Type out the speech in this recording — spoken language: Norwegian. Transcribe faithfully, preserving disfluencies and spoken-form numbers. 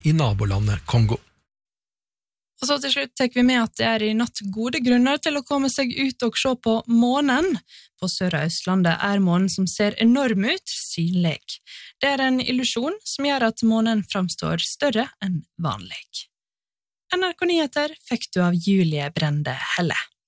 i nabolandet Kongo. Og så til slutt tek vi med at det er i natt gode grunner til å komme seg ut og se på månen. På Sør- og Østlandet er månen som ser enorm ut, synlig. Det er en illusjon som gjør at månen framstår større enn vanlig. N R K Nyheter fikk du av Julie Brende Helle.